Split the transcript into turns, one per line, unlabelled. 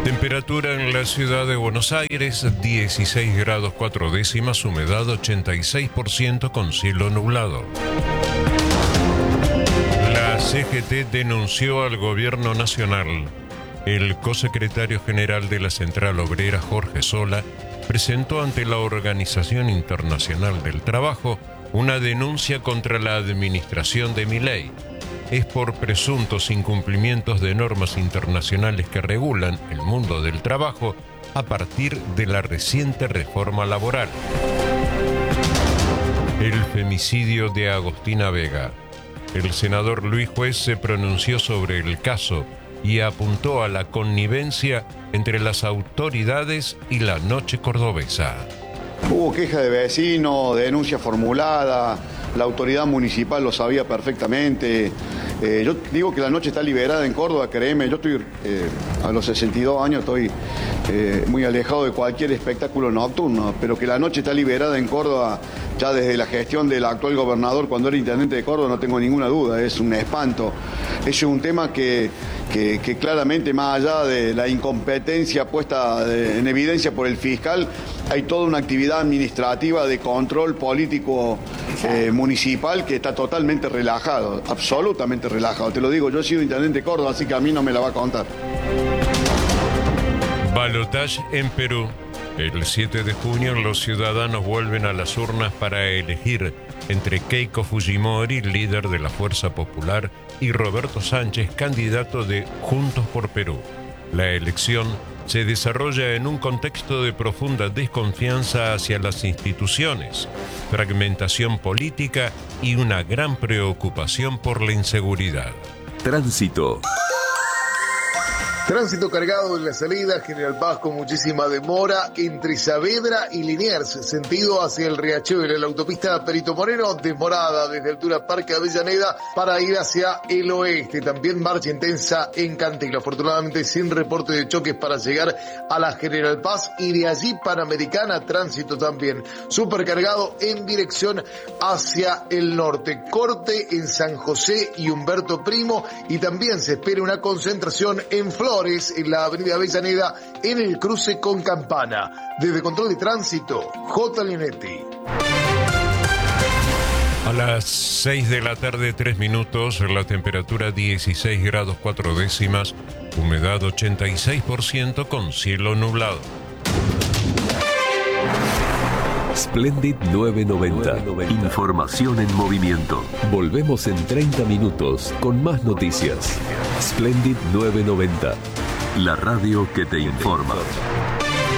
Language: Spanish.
Temperatura en la ciudad de Buenos Aires, 16 grados 4 décimas, humedad 86% con cielo nublado. La CGT denunció al gobierno nacional. El cosecretario general de la Central Obrera, Jorge Sola, presentó ante la Organización Internacional del Trabajo una denuncia contra la administración de Milei. Es por presuntos incumplimientos de normas internacionales que regulan el mundo del trabajo a partir de la reciente reforma laboral. El femicidio de Agostina Vega. El senador Luis Juez se pronunció sobre el caso y apuntó a la connivencia entre las autoridades y la noche cordobesa.
Hubo queja de vecinos, denuncia formulada, la autoridad municipal lo sabía perfectamente. Yo digo que la noche está liberada en Córdoba, créeme, yo estoy a los 62 años, estoy muy alejado de cualquier espectáculo nocturno, pero que la noche está liberada en Córdoba ya desde la gestión del actual gobernador cuando era intendente de Córdoba, no tengo ninguna duda, es un espanto. Es un tema que claramente, más allá de la incompetencia puesta en evidencia por el fiscal, hay toda una actividad administrativa de control político municipal que está totalmente relajado, absolutamente relajado. Te lo digo, yo he sido intendente de Córdoba, así que a mí no me la va a contar.
Balotaje en Perú. El 7 de junio los ciudadanos vuelven a las urnas para elegir entre Keiko Fujimori, líder de la Fuerza Popular, y Roberto Sánchez, candidato de Juntos por Perú. La elección se desarrolla en un contexto de profunda desconfianza hacia las instituciones, fragmentación política y una gran preocupación por la inseguridad.
Tránsito.
Tránsito cargado en la salida General Paz con muchísima demora entre Saavedra y Liniers, sentido hacia el Riachuelo. La autopista Perito Moreno, demorada desde altura Parque Avellaneda para ir hacia el oeste. También marcha intensa en Cantillo. Afortunadamente sin reporte de choques para llegar a la General Paz y de allí Panamericana, tránsito también supercargado en dirección hacia el norte. Corte en San José y Humberto Primo y también se espera una concentración en Flores, en la avenida Avellaneda, en el cruce con Campana. Desde Control de Tránsito, J. Linetti.
A las 6 de la tarde, 3 minutos, la temperatura 16 grados 4 décimas, humedad 86% con cielo nublado.
Splendid 990. Información en movimiento. Volvemos en 30 minutos con más noticias. Splendid 990. La radio que te informa.